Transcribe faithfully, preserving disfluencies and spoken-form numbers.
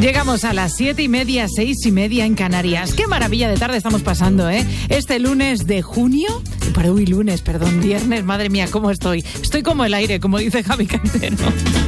Llegamos a las siete y media, seis y media en Canarias. Qué maravilla de tarde estamos pasando, ¿eh? Este lunes de junio, para hoy lunes, perdón, viernes, madre mía, ¿cómo estoy? Estoy como el aire, como dice Javi Cantero.